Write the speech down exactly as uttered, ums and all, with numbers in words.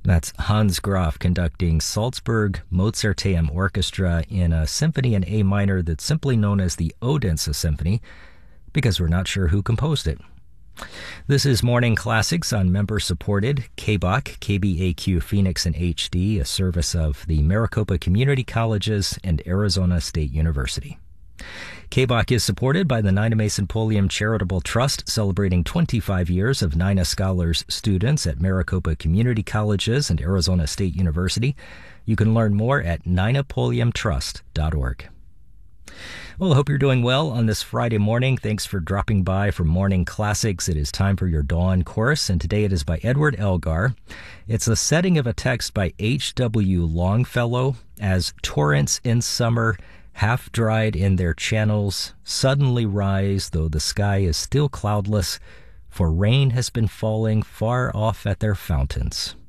That's Hans Graf conducting Salzburg Mozarteum Orchestra in a symphony in A minor that's simply known as the Odense Symphony, because we're not sure who composed it. This is Morning Classics on member-supported K B O C, K B A Q Phoenix and H D, a service of the Maricopa Community Colleges and Arizona State University. K B O C is supported by the Nina Mason Pulliam Charitable Trust, celebrating twenty-five years of Nina Scholars students at Maricopa Community Colleges and Arizona State University. You can learn more at nina pulliam trust dot org. Well, I hope you're doing well on this Friday morning. Thanks for dropping by for Morning Classics. It is time for your Dawn Chorus, and today it is by Edward Elgar. It's a setting of a text by H W Longfellow, as torrents in summer, half dried in their channels, suddenly rise, though the sky is still cloudless, for rain has been falling far off at their fountains.